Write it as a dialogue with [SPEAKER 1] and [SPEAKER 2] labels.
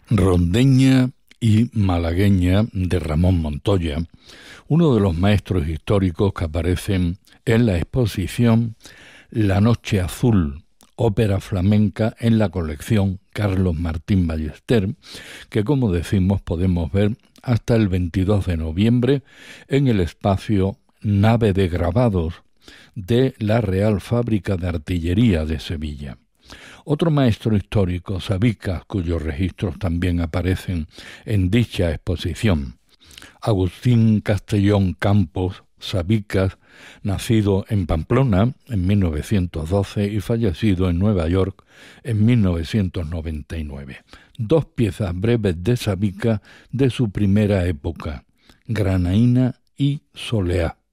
[SPEAKER 1] Rondeña y malagueña de Ramón Montoya, uno de los maestros históricos que aparecen en la exposición La Noche Azul, ópera flamenca en la colección Carlos Martín Ballester, que como decimos podemos ver hasta el 22 de noviembre en el espacio Nave de Grabados de la Real Fábrica de Artillería de Sevilla. Otro maestro histórico, Sabicas, cuyos registros también aparecen en dicha exposición, Agustín Castellón Campos Sabicas, nacido en Pamplona en 1912 y fallecido en Nueva York en 1999. Dos piezas breves de Sabicas de su primera época, Granaína y Soleá.